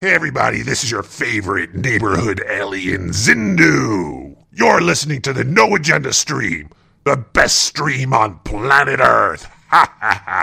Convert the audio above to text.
Hey everybody, this is your favorite neighborhood alien, Zindu. You're listening to the No Agenda stream, the best stream on planet Earth. Ha ha ha.